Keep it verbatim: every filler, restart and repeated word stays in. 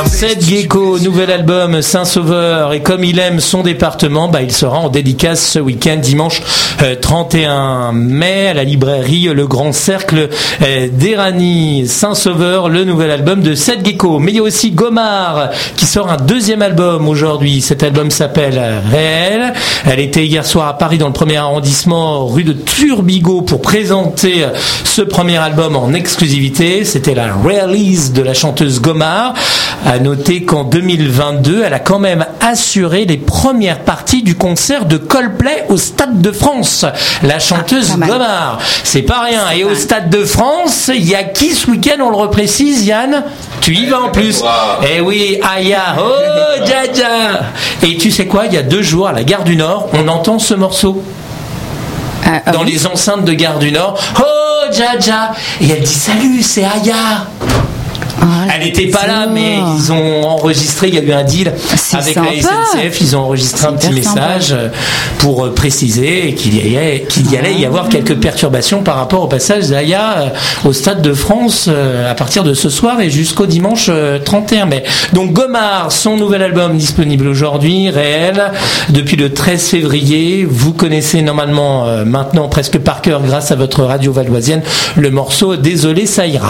Seth Gecko, nouvel album Saint-Sauveur, et comme il aime son département, bah, il sera en dédicace ce week-end, dimanche euh, trente et un mai, à la librairie Le Grand Cercle euh, d'Éragny. Saint-Sauveur, le nouvel album de Seth Gecko. Mais il y a aussi Gomard qui sort un deuxième album aujourd'hui. Cet album s'appelle Réel. Elle était hier soir à Paris dans le premier arrondissement, rue de Turbigo, pour présenter ce premier album en exclusivité. C'était la release de la chanteuse Gomard. À noter qu'en deux mille vingt-deux, elle a quand même assuré les premières parties du concert de Coldplay au Stade de France. La chanteuse ah, Gomard, c'est pas rien. C'est Et mal. Au Stade de France, il y a qui ce week-end, on le reprécise, Yann? Tu y vas en plus. Eh oui, Aya, oh, Jaja. Et tu sais quoi, il y a deux jours, à la Gare du Nord, on entend ce morceau. Ah, dans oui. les enceintes de Gare du Nord. Oh, Jaja. Et elle dit salut, c'est Aya. Oh, elle n'était pas là, mais ils ont enregistré, il y a eu un deal c'est avec sympa. La S N C F, ils ont enregistré c'est un petit message sympa. Pour préciser qu'il y allait, qu'il y allait y avoir quelques perturbations par rapport au passage d'Aya au Stade de France à partir de ce soir et jusqu'au dimanche trente et un mai. Donc Gomard, son nouvel album disponible aujourd'hui, Réel, depuis le treize février. Vous connaissez normalement maintenant presque par cœur grâce à votre radio valdoisienne le morceau Désolé ça ira.